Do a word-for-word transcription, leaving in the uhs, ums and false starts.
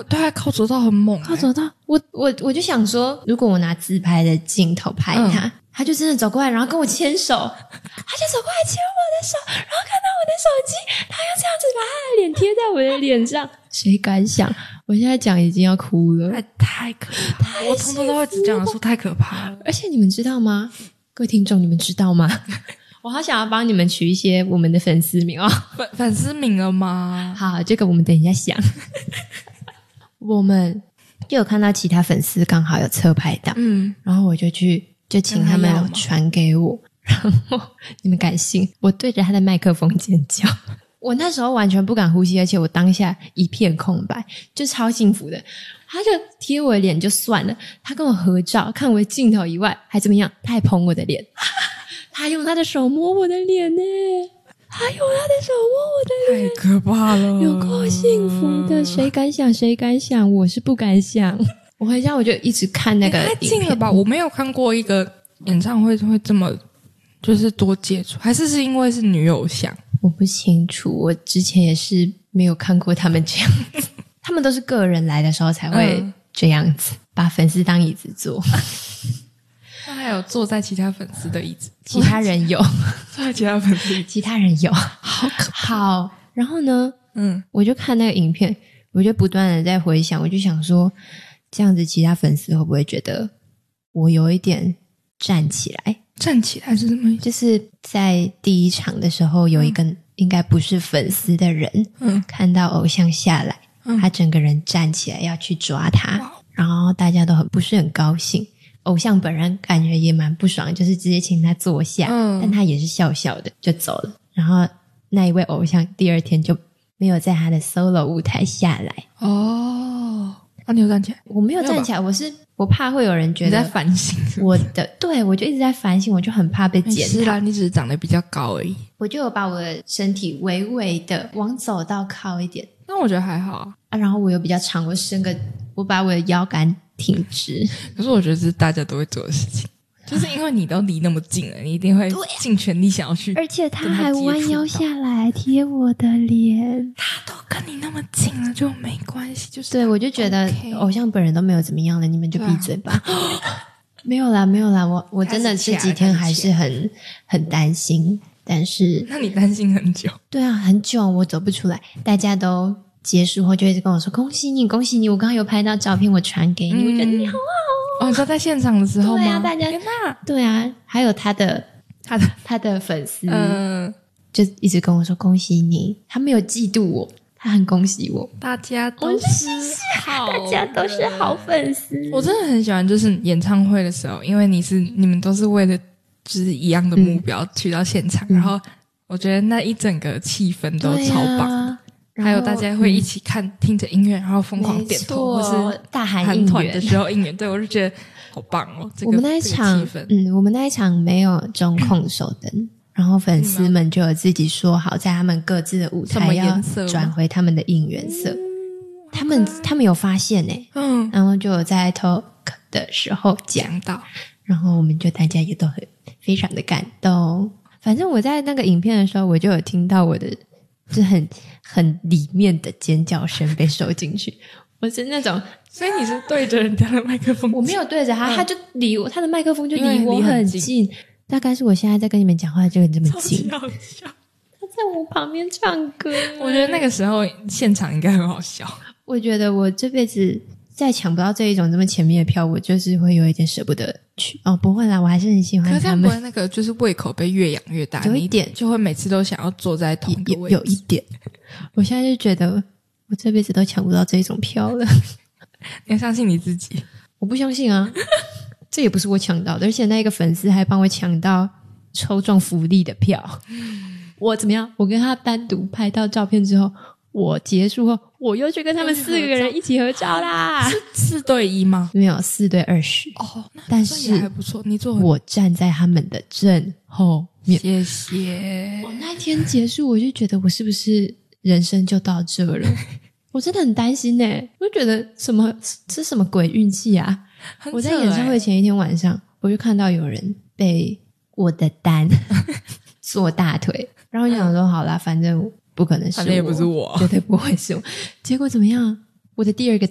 对啊，靠左道很猛、欸， 靠左道，我我我就想说，如果我拿自拍的镜头拍他，嗯、他就真的走过来，然后跟我牵手，他就走过来牵我的手，然后看到我的手机，他又这样子把他的脸贴在我的脸上，谁敢想？我现在讲已经要哭了， 太太可怕了！我通通都会只讲说太可怕了。 而且你们知道吗？各位听众，你们知道吗？我好想要帮你们取一些我们的粉丝名哦， 粉粉丝名了吗？ 好，这个我们等一下想。我们就有看到其他粉丝刚好有侧拍档，嗯，然后我就去就请他们传给我，然后你们敢信？我对着他的麦克风尖叫，我那时候完全不敢呼吸，而且我当下一片空白，就超幸福的。他就贴我的脸就算了，他跟我合照，看我的镜头以外还怎么样？他还捧我的脸。他用他的手摸我的脸呢，他用他的手摸我的脸， 太可怕了， 有够幸福的，谁敢想谁敢想，我是不敢想。我回家我就一直看那个影片， 太近了吧，我没有看过一个演唱会会这么就是多接触，还是是因为是女偶像， 我不清楚，我之前也是没有看过他们这样子他们都是个人来的时候才会这样子、嗯、把粉丝当椅子坐那还有坐在其他粉丝的椅子， 其他人有坐在其他粉丝椅子， 其他人有， 好可怕。 好，然后呢， 嗯， 我就看那个影片，我就不断的在回想，我就想说，这样子其他粉丝会不会觉得我有一点站起来？ 站起来是什么意思？ 就是在第一场的时候，有一个、嗯、应该不是粉丝的人，嗯，看到偶像下来，嗯，他整个人站起来要去抓他，然后大家都很不是很高兴。偶像本人感觉也蛮不爽，就是直接请他坐下、嗯、但他也是笑笑的就走了。然后那一位偶像第二天就没有在他的 solo 舞台下来。 哦，啊，你有站起来？ 我没有站起来，我是我怕会有人觉得你在反省我的，对，我就一直在反省，我就很怕被检讨。 是啦，你只是长得比较高而已。 我就有把我的身体微微的往走道靠一点， 那我觉得还好啊。 啊，然后我又比较长，我伸个，我把我的腰杆挺直。 可是我觉得这是大家都会做的事情，就是因为你都离那么近了，你一定会尽全力想要去， 而且他还弯腰下来贴我的脸， 他都跟你那么近了就没关系，就是对，我就觉得偶像本人都没有怎么样了，你们就闭嘴吧。没有啦，没有啦，我我真的这几天还是很很担心，但是那你担心很久？ 对啊，很久，我走不出来，大家都结束后就一直跟我说恭喜你恭喜你，我刚刚有拍到照片我传给你、嗯、我觉得你好好哦。你说在现场的时候吗？ 对啊，大家天哪， 对啊，还有他的他的他的粉丝嗯，就一直跟我说恭喜你，他没有嫉妒我，他很恭喜我， 大家都是好， 大家都是好粉丝。 我真的很喜欢就是演唱会的时候，因为你是你们都是为了就是一样的目标去到现场、嗯、然后我觉得那一整个气氛都超棒的、啊、还有大家会一起看、嗯、听着音乐然后疯狂点头或是大喊应援的时候应援，对，我就觉得好棒哦、这个、 我们那一场、 这个、 嗯，我们那一场没有中控手灯、嗯，然后粉丝们就有自己说好在他们各自的舞台要转回他们的应援色、嗯、他们他们有发现耶、欸、嗯，然后就有在 talk 的时候讲到，然后我们就大家也都很非常的感动。反正我在那个影片的时候我就有听到我的就是很很里面的尖叫声被收进去，我是那种， 所以你是对着人家的麦克风？ 我没有对着他、嗯、他就离我，他的麦克风就离我很近，大概是我现在在跟你们讲话就这么近， 超级好笑。 他在我旁边唱歌， 我觉得那个时候现场应该很好笑。 我觉得我这辈子再抢不到这一种这么前面的票，我就是会有一点舍不得去。哦，不会啦，我还是很喜欢他们。 可是不会那个就是胃口被越养越大， 有一点就会每次都想要坐在同一个位置。 有一点，我现在就觉得我这辈子都抢不到这一种票了。 你要相信你自己。 我不相信啊，这也不是我抢到的，而且那个粉丝还帮我抢到抽中福利的票。我怎么样？我跟他单独拍到照片之后，我结束后我又去跟他们四个人一起合照啦。 是四对一吗？ 没有，四对二十。 哦， 但是还不错。你做我站在他们的正后面。 谢谢。 我那天结束，我就觉得我是不是人生就到这了？我真的很担心耶，我就觉得什么这是什么鬼运气啊！我在演唱会前一天晚上，我就看到有人被我的单坐大腿，然后我想说好啦，反正不可能是我， 反正也不是我， 绝对不会是我。结果怎么样？我的第二个